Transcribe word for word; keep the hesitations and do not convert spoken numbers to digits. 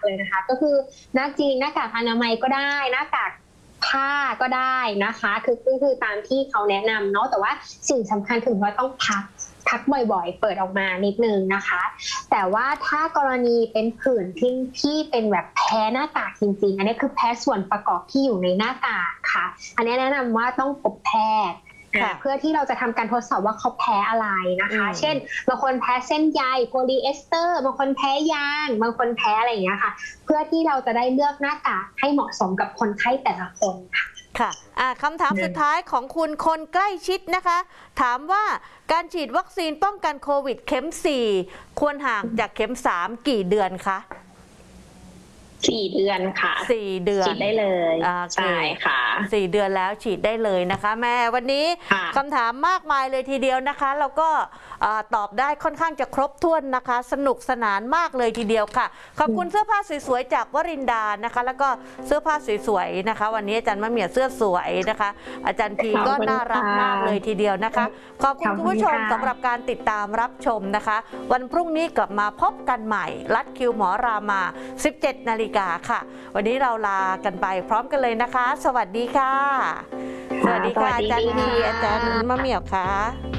เลยนะคะก็คือหน้าจีนหน้ากากอนามัยก็ได้หน้ากากผ้าก็ได้นะคะคือก็คือตามที่เขาแนะนำเนาะแต่ว่าสิ่งสำคัญคือว่าต้องพักพักบ่อยๆเปิดออกมานิดนึงนะคะแต่ว่าถ้ากรณีเป็นผื่นที่ที่เป็นแบบแพ้หน้ากากจริงๆอันนี้คือแพ้ส่วนประกอบที่อยู่ในหน้ากากค่ะอันนี้แนะนำว่าต้องพบแพทย์เพื่อที่เราจะทำการทดสอบว่าเขาแพ้อะไรนะคะเช่นบางคนแพ้เส้นใยโพลีเอสเตอร์บางคนแพ้ยางบางคนแพ้อะไรอย่างเงี้ยค่ะเพื่อที่เราจะได้เลือกหน้ากากให้เหมาะสมกับคนไข้แต่ละคนค่ะค่ะคำถามสุดท้ายของคุณคนใกล้ชิดนะคะถามว่าการฉีดวัคซีนป้องกันโควิดเข็มสี่ควรห่างจากเข็มสามกี่เดือนคะสี่เดือนค่ะสี่เดือนฉีดได้เลยใช่ค่ะสี่เดือนแล้วฉีดได้เลยนะคะแม่วันนี้คำถามมากมายเลยทีเดียวนะคะแล้วก็ตอบได้ค่อนข้างจะครบถ้วนนะคะสนุกสนานมากเลยทีเดียวค่ะขอบคุณเสื้อผ้าสวยๆจากวรินดานะคะแล้วก็เสื้อผ้าสวยๆนะคะวันนี้อาจารย์มะเหมี่ยวเสื้อสวยนะคะอาจารย์พีก็น่ารักมากเลยทีเดียวนะคะขอบคุณคุณผู้ชมสำหรับการติดตามรับชมนะคะวันพรุ่งนี้กลับมาพบกันใหม่รัดคิวหมอรามา สิบเจ็ดนาฬิกาค่ะวันนี้เราลากันไปพร้อมกันเลยนะคะสวัสดีค่ะสวัสดีค่ะอาจารย์พีอาจารย์มะเหมี่ยวค่ะ